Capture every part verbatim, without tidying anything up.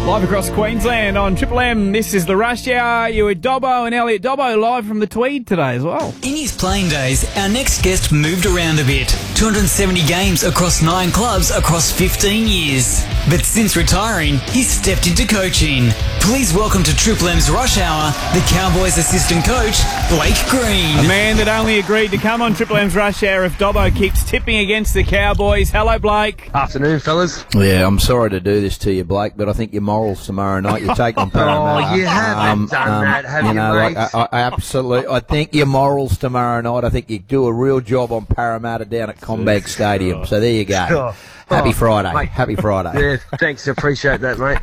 Live across Queensland on Triple M, this is the Rush Hour. You're with Dobbo and Elliot. Dobbo live from the Tweed today as well. In his playing days, our next guest moved around a bit. two hundred seventy games across nine clubs across fifteen years. But since retiring, he's stepped into coaching. Please welcome to Triple M's Rush Hour, the Cowboys assistant coach, Blake Green. A man that only agreed to come on Triple M's Rush Hour if Dobbo keeps tipping against the Cowboys. Hello, Blake. Afternoon, fellas. Yeah, I'm sorry to do this to you, Blake, but I think your morals tomorrow night, you take on Parramatta. Oh, you haven't um, done um, that, have you you, know, mate? like, I, I absolutely. I think your morals tomorrow night, I think you do a real job on Parramatta down at Combag Stadium. So there you go. Oh, Happy oh, Friday. mate. Happy Friday. Yeah, thanks. Appreciate that, mate.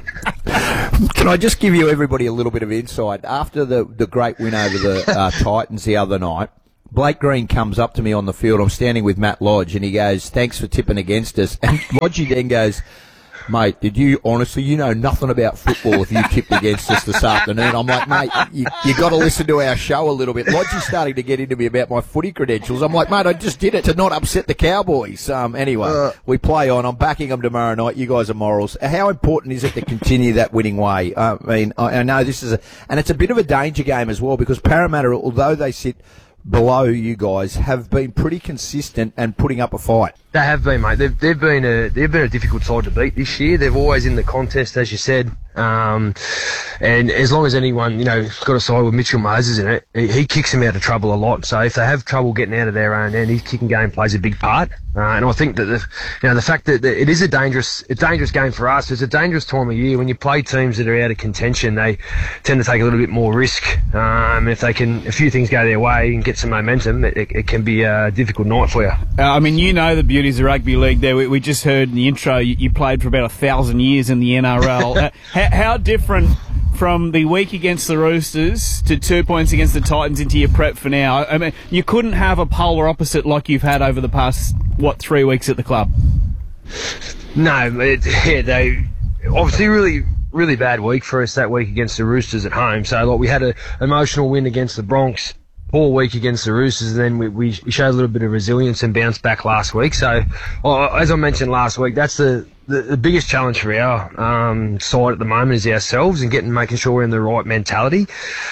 Can I just give you everybody a little bit of insight? After the, the great win over the uh, Titans the other night, Blake Green comes up to me on the field. I'm standing with Matt Lodge, and he goes, "Thanks for tipping against us." And Lodgey then goes, "Mate, did you honestly, you know nothing about football if you tipped against us this afternoon." I'm like, "Mate, you, you got to listen to our show a little bit." Lodgey's starting to get into me about my footy credentials. I'm like, "Mate, I just did it to not upset the Cowboys." Um, anyway, Uh, we play on. I'm backing them tomorrow night. You guys are morals. How important is it to continue that winning way? Uh, I mean, I, I know this is a, and it's a bit of a danger game as well because Parramatta, although they sit below you guys, have been pretty consistent and putting up a fight. They have been, mate. They've, they've been a they've been a difficult side to beat this year. They're always in the contest, as you said. Um, and as long as anyone, you know, got a side with Mitchell Moses in it, he, he kicks them out of trouble a lot. So if they have trouble getting out of their own end, his kicking game plays a big part. Uh, and I think that the, you know, the fact that it is a dangerous, a dangerous game for us. It's a dangerous time of year when you play teams that are out of contention. They tend to take a little bit more risk. Um, if they can, a few things go their way and get some momentum, it, it, it can be a difficult night for you. Uh, I mean, you know the beauties of rugby league there. We, we just heard in the intro you, you played for about a thousand years in the N R L. uh, how, how different from the week against the Roosters to two points against the Titans into your prep for now? I mean, you couldn't have a polar opposite like you've had over the past, what, three weeks at the club? No, it, yeah, they obviously really, really bad week for us that week against the Roosters at home. So, like, we had an emotional win against the Bronx, poor week against the Roosters, and then we, we showed a little bit of resilience and bounced back last week. So, well, as I mentioned last week, that's the, the, the biggest challenge for our um, side at the moment is ourselves and getting making sure we're in the right mentality.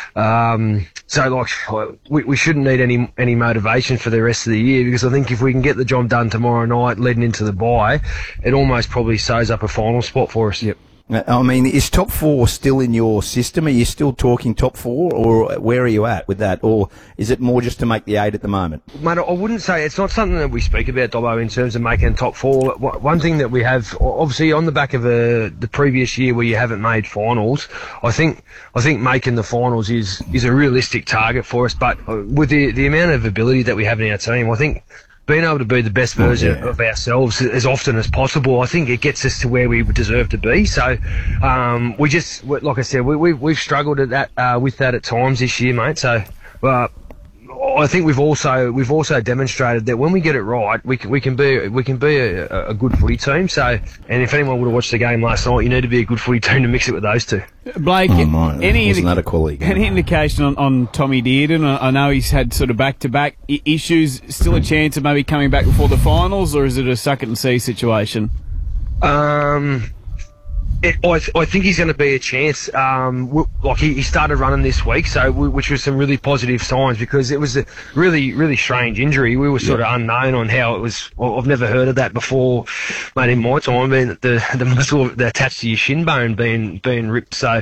Um, so, like, we, we shouldn't need any any motivation for the rest of the year because I think if we can get the job done tomorrow night, leading into the bye, it almost probably sews up a final spot for us. Yep. I mean, is top four still in your system? Are you still talking top four, or where are you at with that? Or is it more just to make the eight at the moment? Mate, I wouldn't say it's not something that we speak about, Dobbo, in terms of making top four. One thing that we have, obviously, on the back of a, the previous year where you haven't made finals, I think I think making the finals is is a realistic target for us. But with the the amount of ability that we have in our team, I think being able to be the best version oh, yeah. of ourselves as often as possible, I think it gets us to where we deserve to be. So, um, we just, like I said, we, we've, we've struggled at that, uh, with that at times this year, mate. So, uh, I think we've also we've also demonstrated that when we get it right, we can we can be we can be a, a good footy team. So, and if anyone would have watched the game last night, you need to be a good footy team to mix it with those two. Blake, oh, my, any, wasn't that a quality game? Any indication on, on Tommy Dearden? I know he's had sort of back-to-back I- issues. Still a chance of maybe coming back before the finals, or is it a suck-it-and-see situation? Um... It, I, th- I think he's going to be a chance. Um, w- like he, he started running this week, so w- which was some really positive signs because it was a really, really strange injury. We were sort yeah. of unknown on how it was. Well, I've never heard of that before, mate. In my time, being the the muscle attached to your shin bone being being ripped. So,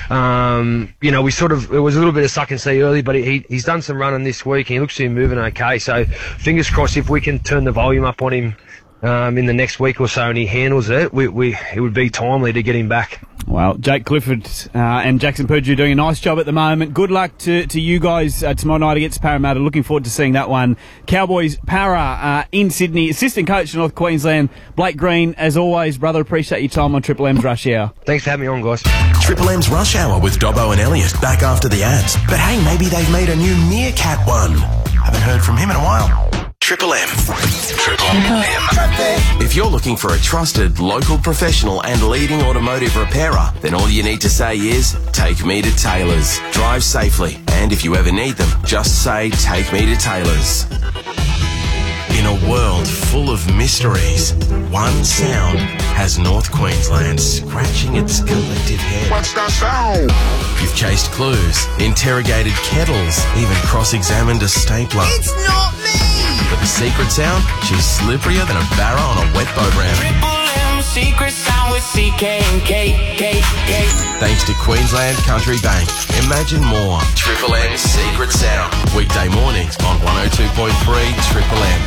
um, you know, we sort of it was a little bit of suck and see early, but he he's done some running this week and he looks to be moving okay. So, fingers crossed if we can turn the volume up on him. Um, in the next week or so, and he handles it, we, we it would be timely to get him back. Well, Jake Clifford uh, and Jackson Purdue doing a nice job at the moment. Good luck to, to you guys uh, tomorrow night against Parramatta. Looking forward to seeing that one. Cowboys Para uh, in Sydney. Assistant coach of North Queensland, Blake Green. As always, brother, appreciate your time on Triple M's Rush Hour. Thanks for having me on, guys. Triple M's Rush Hour with Dobbo and Elliot back after the ads. But hey, maybe they've made a new Meerkat one. Haven't heard from him in a while. Triple M. Triple M. If you're looking for a trusted, local professional and leading automotive repairer, then all you need to say is, take me to Taylor's. Drive safely, and if you ever need them, just say, take me to Taylor's. In a world full of mysteries, one sound has North Queensland scratching its collective head. What's that sound? You've chased clues, interrogated kettles, even cross-examined a stapler. It's not me! But the secret sound? She's slipperier than a barra on a wet boat ramp. Triple M secret sound with C K and K, K, K. Thanks to Queensland Country Bank. Imagine more. Triple M Secret Sound. Weekday mornings on one oh two point three Triple M.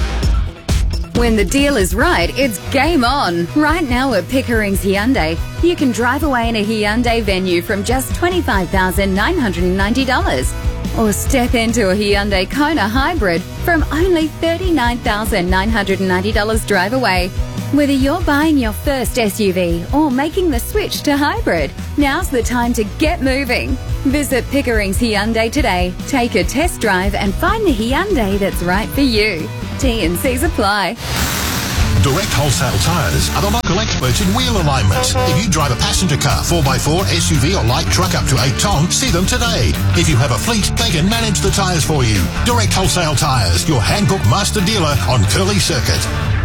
When the deal is right, it's game on. Right now at Pickering's Hyundai, you can drive away in a Hyundai Venue from just twenty-five thousand nine hundred ninety dollars. Or step into a Hyundai Kona Hybrid from only thirty-nine thousand nine hundred ninety dollars drive away. Whether you're buying your first S U V or making the switch to hybrid, now's the time to get moving. Visit Pickering's Hyundai today, take a test drive and find the Hyundai that's right for you. T and C's apply. Direct Wholesale Tyres are the local experts in wheel alignment. If you drive a passenger car, four by four, S U V or light truck up to eight tonne, see them today. If you have a fleet, they can manage the tyres for you. Direct Wholesale Tyres, your Hankook master dealer on Curly Circuit.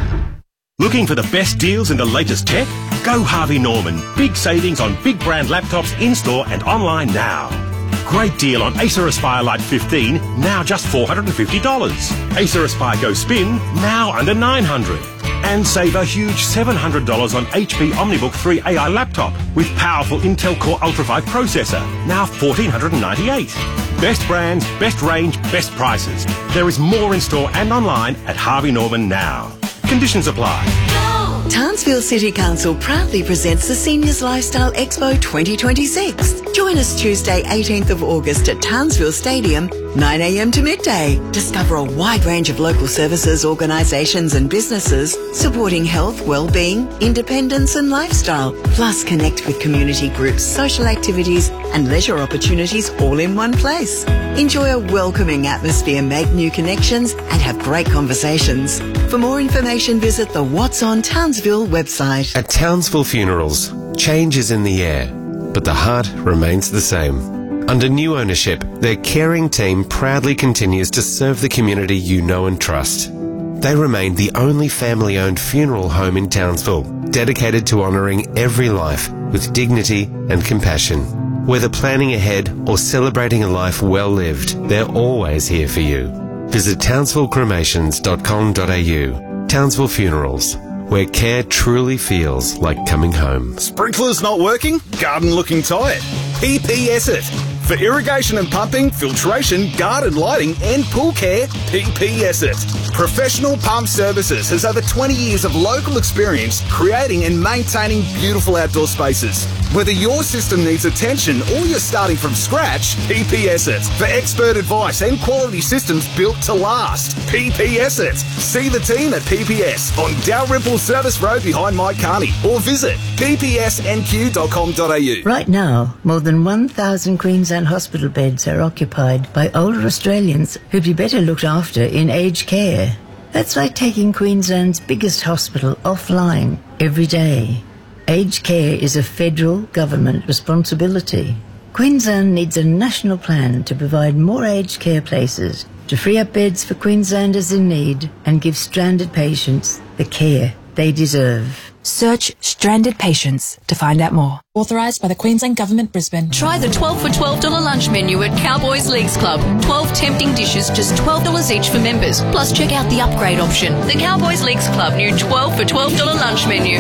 Looking for the best deals and the latest tech? Go Harvey Norman. Big savings on big brand laptops in-store and online now. Great deal on Acer Aspire Lite fifteen, now just four hundred fifty dollars. Acer Aspire Go Spin, now under nine hundred dollars. And save a huge seven hundred dollars on H P OmniBook three A I laptop with powerful Intel Core Ultra five processor, now one thousand four hundred ninety-eight dollars. Best brands, best range, best prices. There is more in store and online at Harvey Norman now. Conditions apply. Townsville City Council proudly presents the Seniors Lifestyle Expo twenty twenty-six. Join us Tuesday eighteenth of August at Townsville Stadium, nine a m to midday. Discover a wide range of local services, organisations and businesses supporting health, well-being, independence and lifestyle. Plus connect with community groups, social activities and leisure opportunities all in one place. Enjoy a welcoming atmosphere, make new connections and have great conversations. For more information, visit the What's on Townsville website. At Townsville Funerals, change is in the air, but the heart remains the same. Under new ownership, their caring team proudly continues to serve the community you know and trust. They remain the only family-owned funeral home in Townsville, dedicated to honouring every life with dignity and compassion. Whether planning ahead or celebrating a life well lived, they're always here for you. Visit townsville cremations dot com dot a u. Townsville Funerals, where care truly feels like coming home. Sprinklers not working? Garden looking tight? P P S it. For irrigation and pumping, filtration, garden lighting and pool care, P P S it. Professional Pump Services has over twenty years of local experience creating and maintaining beautiful outdoor spaces. Whether your system needs attention or you're starting from scratch, P P S it. For expert advice and quality systems built to last, P P S it. See the team at P P S on Dalrymple Service Road behind Mike Carney or visit p p s n q dot com dot a u. Right now, more than one thousand Queensland hospital beds are occupied by older Australians who'd be better looked after in aged care. That's like taking Queensland's biggest hospital offline every day. Aged care is a federal government responsibility. Queensland needs a national plan to provide more aged care places, to free up beds for Queenslanders in need and give stranded patients the care they deserve. Search Stranded Patients to find out more. Authorised by the Queensland Government, Brisbane. Try the twelve for twelve dollars lunch menu at Cowboys Leagues Club. twelve tempting dishes, just twelve dollars each for members. Plus check out the upgrade option. The Cowboys Leagues Club new twelve for twelve dollars lunch menu.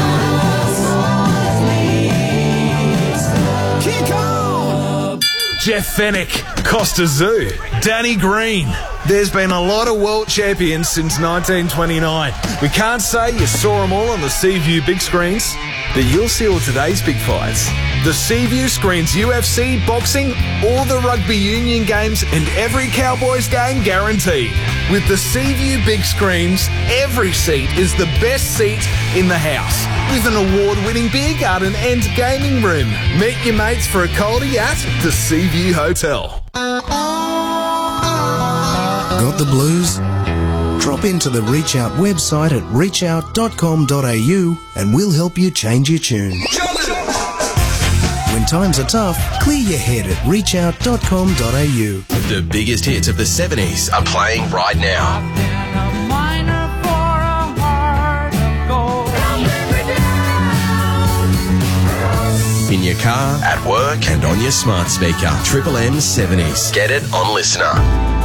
Jeff Fennick, Costa Zoo, Danny Green. There's been a lot of world champions since nineteen twenty-nine. We can't say you saw them all on the Seaview big screens, but you'll see all today's big fights. The Seaview screens U F C, boxing, all the rugby union games and every Cowboys game guaranteed. With the Seaview big screens, every seat is the best seat in the house. With an award-winning beer garden and gaming room. Meet your mates for a coldie at the Seaview Hotel. Got the blues? Drop into the Reach Out website at reach out dot com dot a u and we'll help you change your tune. When times are tough, clear your head at reach out dot com dot a u. The biggest hits of the seventies are playing right now. in your car, at work, and on your smart speaker. Triple M seventies. Get it on Listener.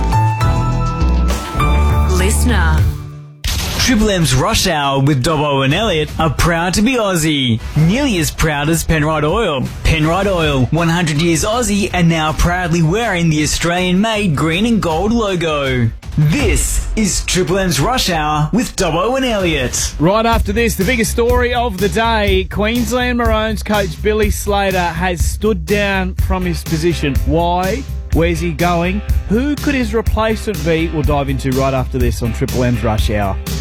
Listener. Triple M's Rush Hour with Dobbo and Elliot are proud to be Aussie. Nearly as proud as Penrite Oil. Penrite Oil, one hundred years Aussie and now proudly wearing the Australian-made green and gold logo. This is Triple M's Rush Hour with Dobbo and Elliot. Right after this, the biggest story of the day, Queensland Maroons coach Billy Slater has stood down from his position. Why? Where's he going? Who could his replacement be? We'll dive into right after this on Triple M's Rush Hour.